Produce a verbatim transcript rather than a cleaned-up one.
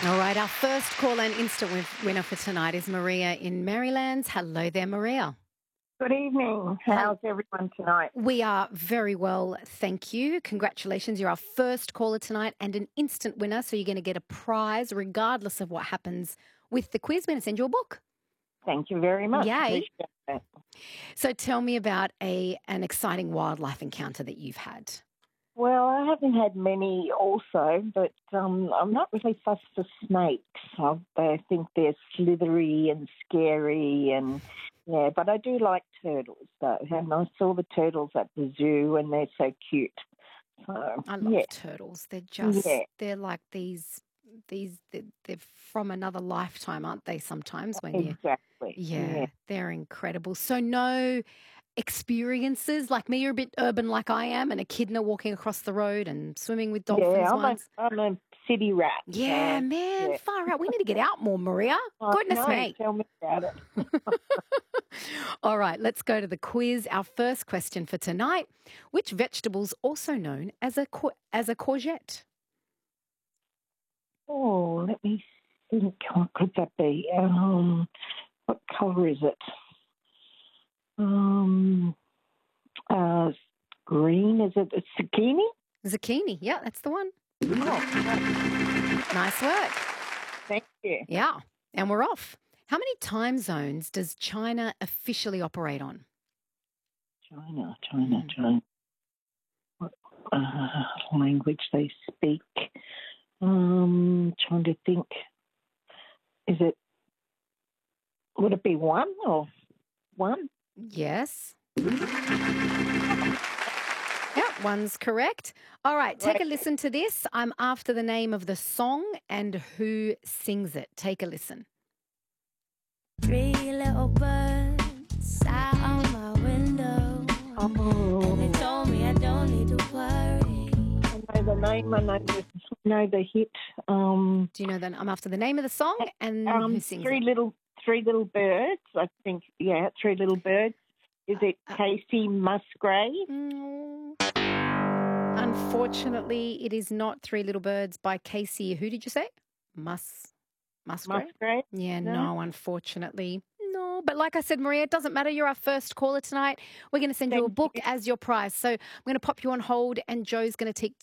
All right, our first call and instant win- winner for tonight is Maria in Maryland. Hello there, Maria. Good evening. Hel- How's everyone tonight? We are very well, thank you. Congratulations, you're our first caller tonight and an instant winner, so you're going to get a prize regardless of what happens with the quiz. We're going to send you a book. Thank you very much. Yay. Appreciate that. So tell me about a an exciting wildlife encounter that you've had. Well, I haven't had many also, but um, I'm not really fussed for snakes. I, I think they're slithery and scary and, yeah, but I do like turtles, though. And I saw the turtles at the zoo and they're so cute. So, I love yeah, turtles. They're just, yeah, they're like these, these, they're, they're from another lifetime, aren't they, sometimes when you, exactly. yeah, Yeah. they're incredible. So no experiences like me, you're a bit urban like I am, and echidna walking across the road and swimming with dolphins Yeah, I'm a, once. I'm a city rat. Yeah, So, man, yeah. far out. We need to get out more, Maria. I Goodness know. me. Tell me about it. All right, let's go to the quiz. Our first question for tonight: which vegetable's also known as a cour- as a courgette? Oh, let me think. What could that be? Um, what colour is it? Um, uh, green. Is it a zucchini? Zucchini. Yeah, that's the one. Oh, Nice work. thank you. Yeah, and we're off. How many time zones does China officially operate on? China, China, Mm. China. What uh, language they speak? Um, trying to think. Is it? Would it be one or one? Yes. Yeah, one's correct. All right, take a Right. listen to this. I'm after the name of the song and who sings it. Take a listen. Three little birds sat on my window, and they Oh, told me I don't need to worry. I know the name. I know the, know the hit. Um, Do you know that I'm after the name of the song and who Um, sings three it? little, three little birds. I think, yeah, three little birds. Is it Uh, Casey Musgrave? Mm, Unfortunately, it is not Three Little Birds by Casey. Who did you say? Mus Musgrave? Musgrave? Yeah, No. no, unfortunately. No, but like I said, Maria, it doesn't matter. You're our first caller tonight. We're going to send you a Thank book you. as your prize. So I'm going to pop you on hold, and Joe's going to take